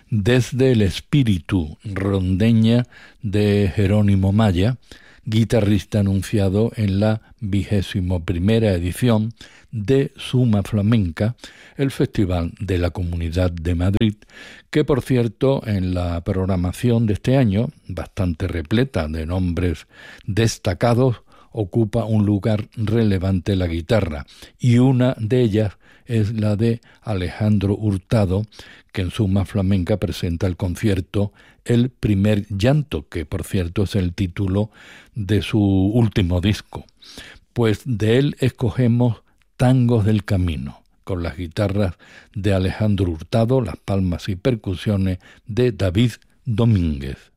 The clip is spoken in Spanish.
desde el espíritu rondeña de Jerónimo Maya, guitarrista anunciado en la 21ª edición de Suma Flamenca, el Festival de la Comunidad de Madrid, que por cierto en la programación de este año, bastante repleta de nombres destacados, ocupa un lugar relevante la guitarra, y una de ellas es la de Alejandro Hurtado, que en Suma Flamenca presenta el concierto El primer llanto, que por cierto es el título de su último disco. Pues de él escogemos Tangos del Camino, con las guitarras de Alejandro Hurtado, las palmas y percusiones de David Domínguez.